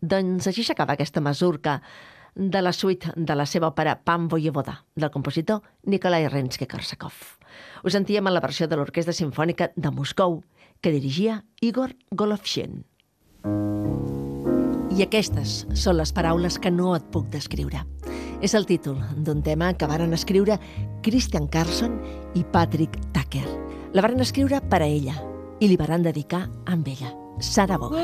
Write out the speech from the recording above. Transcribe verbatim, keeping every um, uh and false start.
Doncs així s'acaba aquesta masurca de la suite de la seva òpera Pan Voyevoda, del compositor Nikolai Rimsky-Korsakov. Ho sentíem en la versió de l'Orquestra Simfònica de Moscou, que dirigia Igor Golovshin. I aquestes són les paraules que no et puc descriure. És el títol d'un tema que varen escriure Christian Carlson i Patrick Tucker. La varen escriure per a ella i li varen dedicar amb ella, Sarah Vaughan.